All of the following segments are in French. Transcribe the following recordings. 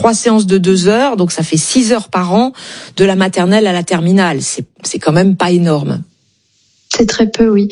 3 séances de 2 heures, donc ça fait 6 heures par an, de la maternelle à la terminale. C'est quand même pas énorme. C'est très peu, oui.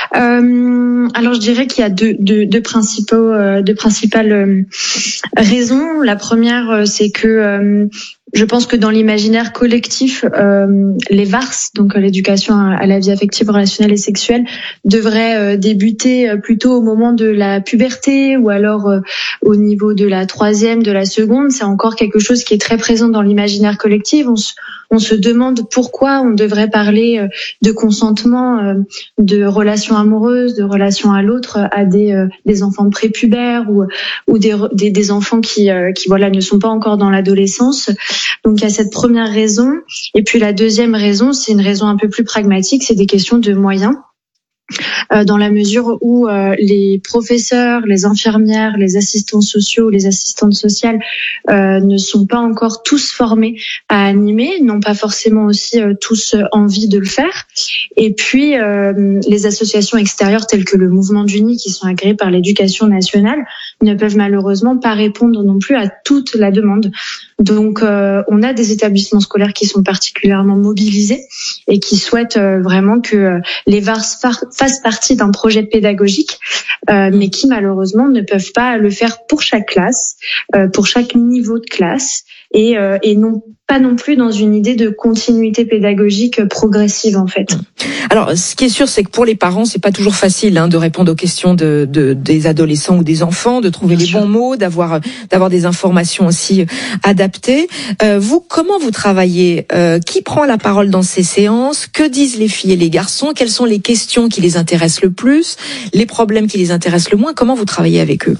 Alors je dirais qu'il y a deux principales raisons. La première, c'est que je pense que dans l'imaginaire collectif, les VARS, donc l'éducation à la vie affective, relationnelle et sexuelle, devraient débuter plutôt au moment de la puberté ou alors au niveau de la 3e, de la seconde. C'est encore quelque chose qui est très présent dans l'imaginaire collectif. On se demande pourquoi on devrait parler de consentement, de relations amoureuses, de relations à l'autre, à des enfants prépubères ou des enfants qui voilà ne sont pas encore dans l'adolescence. Donc il y a cette première raison. Et puis la deuxième raison, c'est une raison un peu plus pragmatique, c'est des questions de moyens. Dans la mesure où les professeurs, les infirmières, les assistants sociaux, les assistantes sociales ne sont pas encore tous formés à animer, n'ont pas forcément aussi tous envie de le faire. Et puis les associations extérieures telles que le Mouvement d'Uni, qui sont agréées par l'Éducation nationale, ne peuvent malheureusement pas répondre non plus à toute la demande. Donc on a des établissements scolaires qui sont particulièrement mobilisés et qui souhaitent vraiment que les VARS fassent partie d'un projet pédagogique, mais qui malheureusement ne peuvent pas le faire pour chaque classe, pour chaque niveau de classe, et non pas non plus dans une idée de continuité pédagogique progressive en fait. Alors, ce qui est sûr, c'est que pour les parents, c'est pas toujours facile de répondre aux questions des adolescents ou des enfants, de trouver les bons mots, d'avoir des informations aussi adaptées. Vous, comment vous travaillez ? Qui prend la parole dans ces séances ? Que disent les filles et les garçons ? Quelles sont les questions qui les intéressent le plus ? Les problèmes qui les intéressent le moins ? Comment vous travaillez avec eux ?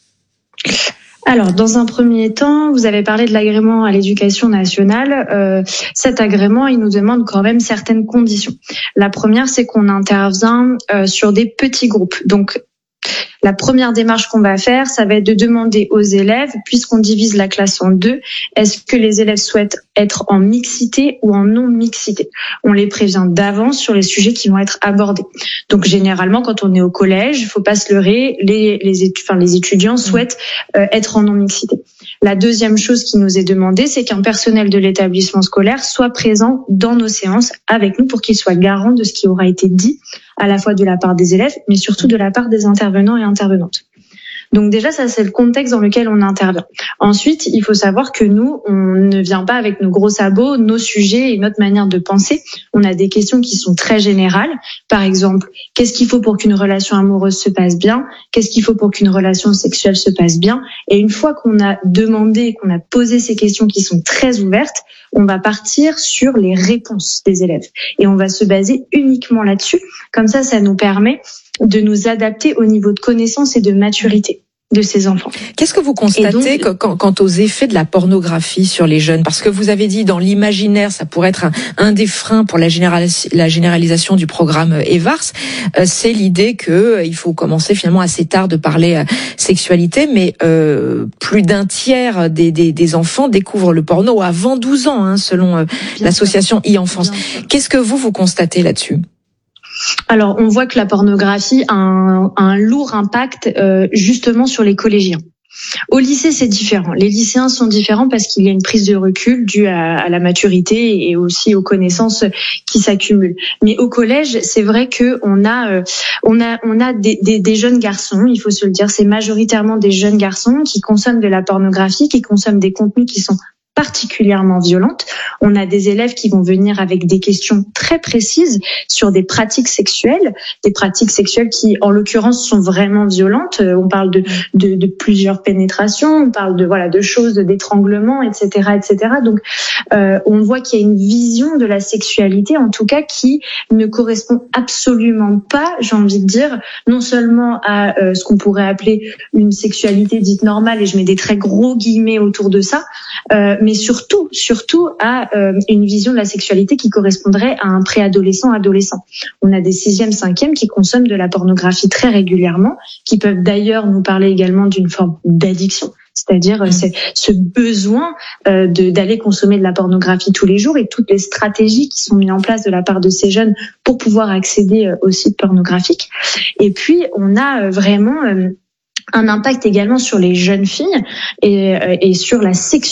Alors, dans un premier temps, vous avez parlé de l'agrément à l'éducation nationale. Cet agrément, il nous demande quand même certaines conditions. La première, c'est qu'on intervient sur des petits groupes. Donc, la première démarche qu'on va faire, ça va être de demander aux élèves, puisqu'on divise la classe en 2, est-ce que les élèves souhaitent être en mixité ou en non-mixité ? On les prévient d'avance sur les sujets qui vont être abordés. Donc généralement, quand on est au collège, il faut pas se leurrer, les étudiants souhaitent être en non-mixité. La deuxième chose qui nous est demandée, c'est qu'un personnel de l'établissement scolaire soit présent dans nos séances avec nous pour qu'il soit garant de ce qui aura été dit, à la fois de la part des élèves, mais surtout de la part des intervenants et intervenantes. Donc déjà, ça c'est le contexte dans lequel on intervient. Ensuite, il faut savoir que nous, on ne vient pas avec nos gros sabots, nos sujets et notre manière de penser. On a des questions qui sont très générales. Par exemple, qu'est-ce qu'il faut pour qu'une relation amoureuse se passe bien ? Qu'est-ce qu'il faut pour qu'une relation sexuelle se passe bien ? Et une fois qu'on a demandé, qu'on a posé ces questions qui sont très ouvertes, on va partir sur les réponses des élèves. Et on va se baser uniquement là-dessus. Comme ça nous permet de nous adapter au niveau de connaissance et de maturité de ces enfants. Qu'est-ce que vous constatez quant aux effets de la pornographie sur les jeunes ? Parce que vous avez dit dans l'imaginaire, ça pourrait être un des freins pour la généralisation du programme EVARS. C'est l'idée que il faut commencer finalement assez tard de parler sexualité, mais plus d'un tiers des enfants découvrent le porno avant 12 ans, selon l'association e-enfance. Qu'est-ce que vous constatez là-dessus ? Alors, on voit que la pornographie a un lourd impact justement sur les collégiens. Au lycée, c'est différent. Les lycéens sont différents parce qu'il y a une prise de recul due à la maturité et aussi aux connaissances qui s'accumulent. Mais au collège, c'est vrai que on a des jeunes garçons, il faut se le dire, c'est majoritairement des jeunes garçons qui consomment de la pornographie, qui consomment des contenus qui sont particulièrement violentes. On a des élèves qui vont venir avec des questions très précises sur des pratiques sexuelles qui, en l'occurrence, sont vraiment violentes. On parle de plusieurs pénétrations, on parle de choses, d'étranglement, etc., etc. Donc, on voit qu'il y a une vision de la sexualité, en tout cas, qui ne correspond absolument pas, j'ai envie de dire, non seulement à ce qu'on pourrait appeler une sexualité dite normale, et je mets des très gros guillemets autour de ça, mais surtout à une vision de la sexualité qui correspondrait à un préadolescent-adolescent. On a des 6e, 5e qui consomment de la pornographie très régulièrement, qui peuvent d'ailleurs nous parler également d'une forme d'addiction, c'est-à-dire c'est ce besoin d'aller consommer de la pornographie tous les jours et toutes les stratégies qui sont mises en place de la part de ces jeunes pour pouvoir accéder aux sites pornographiques. Et puis, on a vraiment un impact également sur les jeunes filles et sur la sexualité